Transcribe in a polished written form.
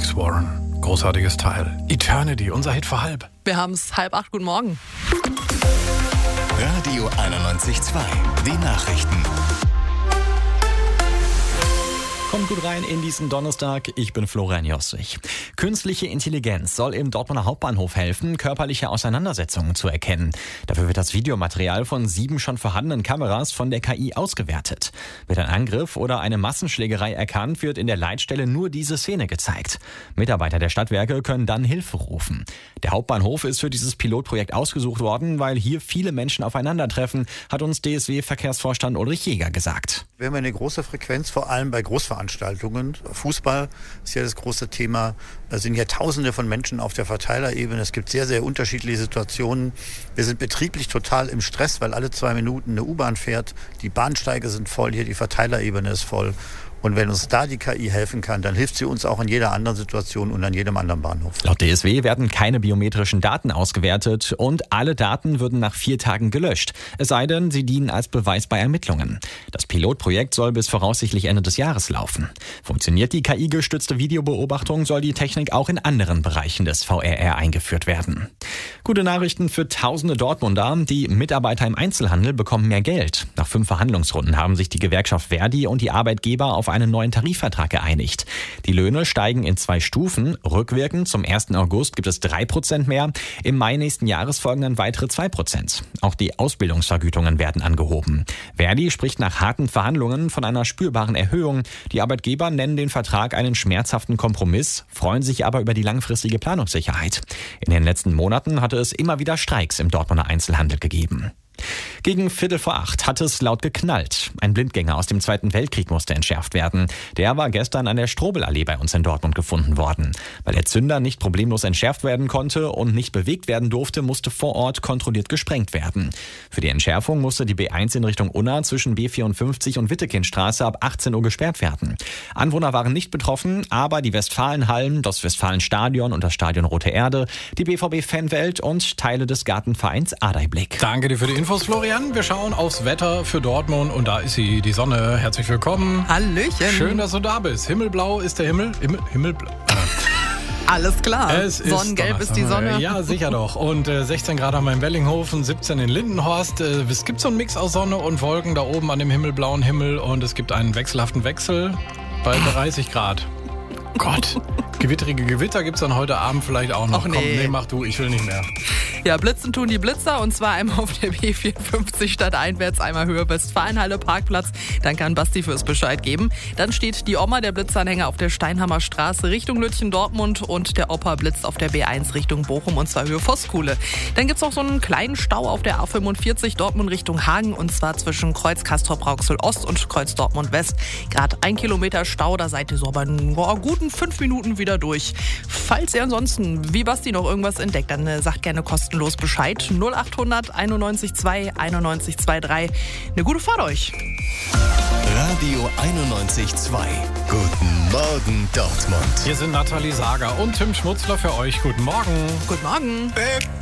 Alex Warren. Großartiges Teil. Eternity, unser Hit vor halb. Wir haben es 7:30. Guten Morgen. Radio 91.2. Die Nachrichten. Kommt gut rein in diesen Donnerstag. Ich bin Florian Jossig. Künstliche Intelligenz soll im Dortmunder Hauptbahnhof helfen, körperliche Auseinandersetzungen zu erkennen. Dafür wird das Videomaterial von 7 schon vorhandenen Kameras von der KI ausgewertet. Wird ein Angriff oder eine Massenschlägerei erkannt, wird in der Leitstelle nur diese Szene gezeigt. Mitarbeiter der Stadtwerke können dann Hilfe rufen. Der Hauptbahnhof ist für dieses Pilotprojekt ausgesucht worden, weil hier viele Menschen aufeinandertreffen, hat uns DSW-Verkehrsvorstand Ulrich Jäger gesagt. Wir haben eine große Frequenz, vor allem bei Großveranstaltungen. Fußball ist ja das große Thema. Da sind ja Tausende von Menschen auf der Verteilerebene. Es gibt sehr, sehr unterschiedliche Situationen. Wir sind betrieblich total im Stress, weil alle 2 Minuten eine U-Bahn fährt. Die Bahnsteige sind voll, hier die Verteilerebene ist voll. Und wenn uns da die KI helfen kann, dann hilft sie uns auch in jeder anderen Situation und an jedem anderen Bahnhof. Laut DSW werden keine biometrischen Daten ausgewertet und alle Daten würden nach 4 Tagen gelöscht. Es sei denn, sie dienen als Beweis bei Ermittlungen. Das Pilotprojekt soll bis voraussichtlich Ende des Jahres laufen. Funktioniert die KI-gestützte Videobeobachtung, soll die Technik auch in anderen Bereichen des VRR eingeführt werden. Gute Nachrichten für tausende Dortmunder. Die Mitarbeiter im Einzelhandel bekommen mehr Geld. Nach 5 Verhandlungsrunden haben sich die Gewerkschaft Verdi und die Arbeitgeber auf einen neuen Tarifvertrag geeinigt. Die Löhne steigen in 2 Stufen. Rückwirkend zum 1. August gibt es 3% mehr. Im Mai nächsten Jahres folgen dann weitere 2%. Auch die Ausbildungsvergütungen werden angehoben. Verdi spricht nach harten Verhandlungen von einer spürbaren Erhöhung. Die Arbeitgeber nennen den Vertrag einen schmerzhaften Kompromiss, freuen sich aber über die langfristige Planungssicherheit. In den letzten Monaten hatte es immer wieder Streiks im Dortmunder Einzelhandel gegeben. Gegen 7:45 hat es laut geknallt. Ein Blindgänger aus dem Zweiten Weltkrieg musste entschärft werden. Der war gestern an der Strobelallee bei uns in Dortmund gefunden worden. Weil der Zünder nicht problemlos entschärft werden konnte und nicht bewegt werden durfte, musste vor Ort kontrolliert gesprengt werden. Für die Entschärfung musste die B1 in Richtung Unna zwischen B54 und Wittekindstraße ab 18 Uhr gesperrt werden. Anwohner waren nicht betroffen, aber die Westfalenhallen, das Westfalenstadion und das Stadion Rote Erde, die BVB-Fanwelt und Teile des Gartenvereins Ardeiblick. Danke dir für die Infos, Florian. Wir schauen aufs Wetter für Dortmund und da ist sie, die Sonne. Herzlich willkommen. Hallöchen. Schön, dass du da bist. Himmelblau ist der Himmel. Himmelblau. Alles klar. Es ist Sonnengelb ist die Sonne. Ja, sicher doch. Und 16 Grad haben wir in Wellinghofen, 17 in Lindenhorst. Es gibt so einen Mix aus Sonne und Wolken da oben an dem himmelblauen Himmel und es gibt einen wechselhaften Wechsel bei 30 Grad. Gott. Gewitterige Gewitter gibt es dann heute Abend vielleicht auch noch. Och, nee. Komm, nee, mach du, ich will nicht mehr. Ja, blitzen tun die Blitzer und zwar einmal auf der B54 stadteinwärts, einmal Höhe Westfalenhalle Parkplatz. Danke an Basti fürs Bescheid geben. Dann steht die Oma, der Blitzanhänger, auf der Steinhammer Straße Richtung Lütchen-Dortmund und der Opa blitzt auf der B1 Richtung Bochum und zwar Höhe Vosskuhle. Dann gibt es noch so einen kleinen Stau auf der A45 Dortmund Richtung Hagen und zwar zwischen Kreuz Castrop-Rauxel Ost und Kreuz Dortmund West. Gerade 1 Kilometer Stau, da seid ihr so aber in guten 5 Minuten wieder durch. Falls ihr ansonsten, wie Basti, noch irgendwas entdeckt, dann sagt gerne kostenlos Bescheid. 0800 91 2 91 23. Eine gute Fahrt euch. Radio 91.2. Guten Morgen, Dortmund. Hier sind Nathalie Sager und Tim Schmutzler für euch. Guten Morgen. Guten Morgen.